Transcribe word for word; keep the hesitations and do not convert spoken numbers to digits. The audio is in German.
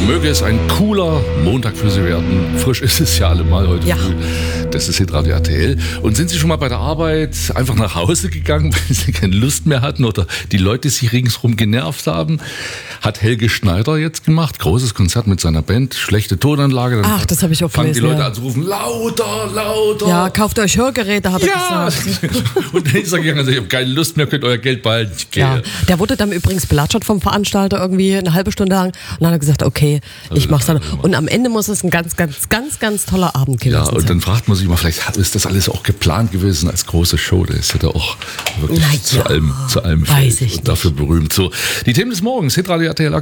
Möge es ein cooler Montag für Sie werden. Frisch ist es ja allemal heute Ja. früh. Das ist Hitradio R T L. Und sind Sie schon mal bei der Arbeit einfach nach Hause gegangen, weil Sie keine Lust mehr hatten oder die Leute sich ringsherum genervt haben? Hat Helge Schneider jetzt gemacht. Großes Konzert mit seiner Band. Schlechte Tonanlage. Dann Ach, das habe ich auch fangen die gelesen, Leute ja. an zu rufen, lauter, lauter. Ja, kauft euch Hörgeräte, hat er Ja. gesagt. Und dann ist er gegangen, also ich habe keine Lust mehr, könnt euer Geld behalten. Ich gehe. Ja, der wurde dann übrigens belatschert vom Veranstalter irgendwie eine halbe Stunde lang. Und dann hat er gesagt, okay, ich mach's dann. Und am Ende muss es ein ganz, ganz, ganz, ganz toller Abend gewesen Ja, sein. und dann fragt man sich mal, vielleicht ist das alles auch geplant gewesen als große Show. Der ist ja da auch wirklich Na ja, zu allem, zu allem weiß fähig ich und dafür berühmt. So, die Themen des Morgens, Hitradio R T L